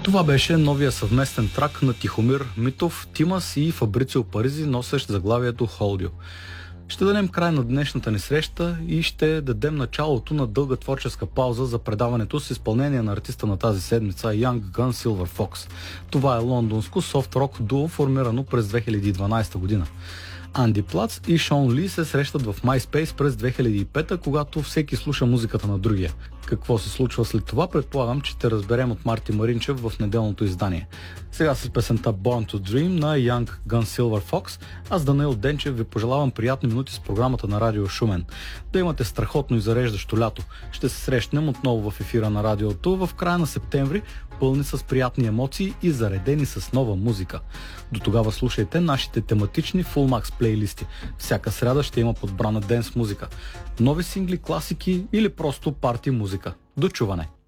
Това беше новия съвместен трак на Тихомир Митов, Тимас и Фабрицио Паризи, носещ заглавието Hold You. Ще дадем край на днешната ни среща и ще дадем началото на дълга творческа пауза за предаването с изпълнение на артиста на тази седмица Young Gun Silver Fox. Това е лондонско софт-рок дуо, формирано през 2012 година. Анди Плац и Шон Ли се срещат в MySpace през 2005, когато всеки слуша музиката на другия. Какво се случва след това, предполагам, че ще разберем от Марти Маринчев в неделното издание. Сега с песента Born to Dream на Young Gun Silver Fox, аз Данаил Денчев ви пожелавам приятни минути с програмата на Радио Шумен. Да имате страхотно и зареждащо лято. Ще се срещнем отново в ефира на радиото в края на септември, пълни с приятни емоции и заредени с нова музика. До тогава слушайте нашите тематични Full Max плейлисти. Всяка сряда ще има подбрана денс музика. Нови сингли, класики или просто парти музика. До чуване!